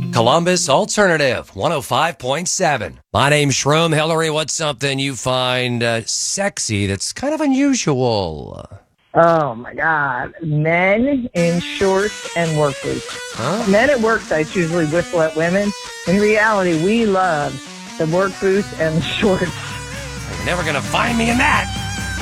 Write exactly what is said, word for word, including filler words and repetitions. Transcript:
Columbus Alternative one oh five point seven. My name's Shroom. Hillary, what's something you find uh, sexy that's kind of unusual? Oh, my God. Men in shorts and work boots. Huh? Men at work sites usually whistle at women. In reality, we love the work boots and the shorts. You're never going to find me in that.